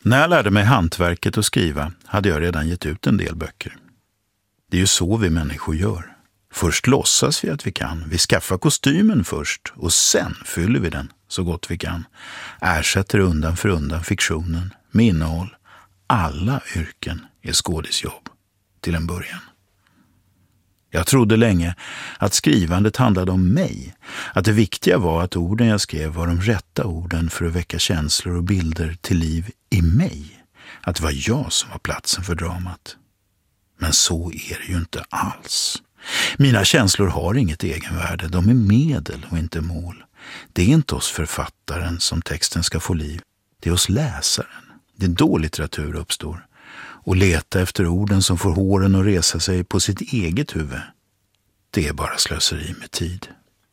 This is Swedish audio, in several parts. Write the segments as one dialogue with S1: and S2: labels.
S1: När jag lärde mig hantverket att skriva hade jag redan gett ut en del böcker. Det är ju så vi människor gör. Först låtsas vi att vi kan. Vi skaffar kostymen först och sen fyller vi den så gott vi kan. Ersätter undan för undan fiktionen med innehåll. Alla yrken är skådisjobb till en början. Jag trodde länge att skrivandet handlade om mig. Att det viktiga var att orden jag skrev var de rätta orden för att väcka känslor och bilder till liv i mig. Att det var jag som var platsen för dramat. Men så är det ju inte alls. Mina känslor har inget egenvärde. De är medel och inte mål. Det är inte hos författaren som texten ska få liv. Det är hos läsaren. Det är då litteratur uppstår. Och leta efter orden som får håren att resa sig på sitt eget huvud. Det är bara slöseri med tid.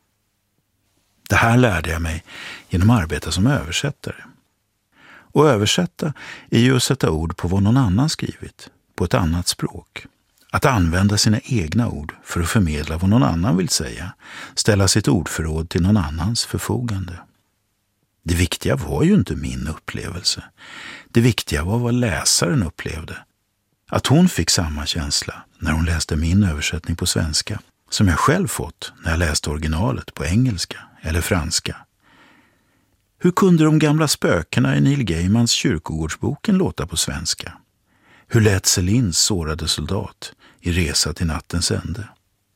S1: Det här lärde jag mig genom att arbeta som översättare. Och översätta är ju att sätta ord på vad någon annan skrivit, på ett annat språk. Att använda sina egna ord för att förmedla vad någon annan vill säga. Ställa sitt ordförråd till någon annans förfogande. Det viktiga var ju inte min upplevelse. Det viktiga var vad läsaren upplevde. Att hon fick samma känsla när hon läste min översättning på svenska som jag själv fått när jag läste originalet på engelska eller franska. Hur kunde de gamla spökena i Neil Gaimans kyrkogårdsboken låta på svenska? Hur lät Célines sårade soldat i Resa till nattens ände?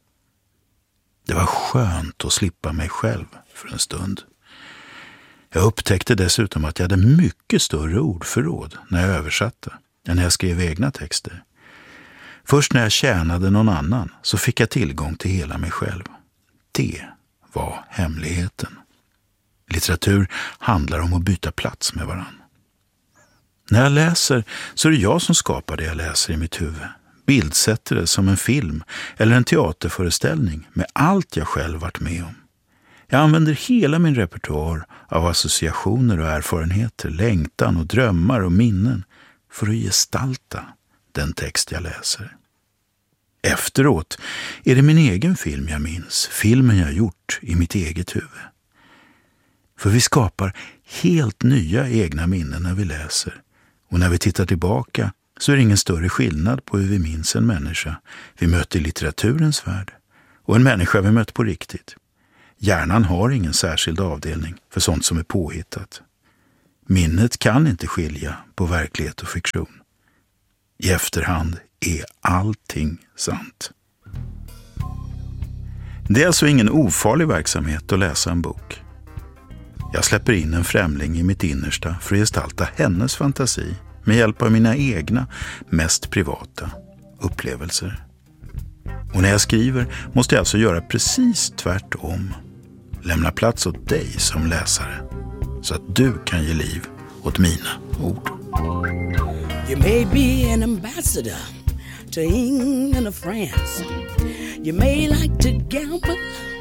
S1: Det var skönt att slippa mig själv för en stund. Jag upptäckte dessutom att jag hade mycket större ordförråd när jag översatte än när jag skrev egna texter. Först när jag tjänade någon annan så fick jag tillgång till hela mig själv. Det var hemligheten. Litteratur handlar om att byta plats med varann. När jag läser så är det jag som skapar det jag läser i mitt huvud. Bildsätter det som en film eller en teaterföreställning med allt jag själv varit med om. Jag använder hela min repertoar av associationer och erfarenheter, längtan och drömmar och minnen för att gestalta den text jag läser. Efteråt är det min egen film jag minns, filmen jag gjort i mitt eget huvud. För vi skapar helt nya egna minnen när vi läser. Och när vi tittar tillbaka så är det ingen större skillnad på hur vi minns en människa vi mötte i litteraturens värld och en människa vi mött på riktigt. Hjärnan har ingen särskild avdelning för sånt som är påhittat. Minnet kan inte skilja på verklighet och fiktion. I efterhand är allting sant. Det är alltså ingen ofarlig verksamhet att läsa en bok. Jag släpper in en främling i mitt innersta för att gestalta hennes fantasi med hjälp av mina egna, mest privata upplevelser. Och när jag skriver måste jag alltså göra precis tvärtom. Lämna plats åt dig som läsare så att du kan ge liv åt mina ord.
S2: You may be an ambassador to England or France. You may like to gamble